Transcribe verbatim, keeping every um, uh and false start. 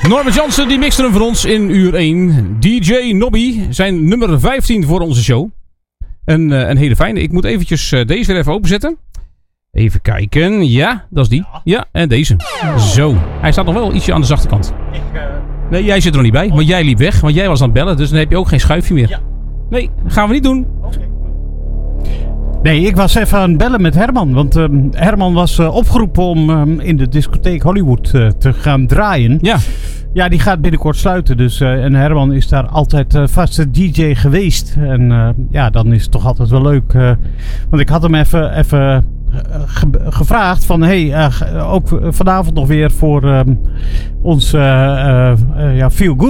Norbert Jansen die mixte hem voor ons in uur één. D J Nobby, zijn nummer vijftien voor onze show. Een, uh, een hele fijne. Ik moet eventjes uh, deze weer even openzetten. Even kijken. Ja, dat is die. Ja, en deze. Zo. Hij staat nog wel ietsje aan de zachte kant. Ik, uh... Nee, jij zit er nog niet bij. Want jij liep weg. Want jij was aan het bellen. Dus dan heb je ook geen schuifje meer. Ja. Nee, gaan we niet doen. Oké. Okay. Nee, ik was even aan het bellen met Herman. Want um, Herman was uh, opgeroepen om um, in de discotheek Hollywood uh, te gaan draaien. Ja. Ja, die gaat binnenkort sluiten. Dus, uh, en Herman is daar altijd uh, vaste D J geweest. En uh, ja, dan is het toch altijd wel leuk. Uh, want ik had hem even, even ge- gevraagd van... Hey, uh, ook vanavond nog weer voor um, ons uh, uh, uh, ja, Feel Good.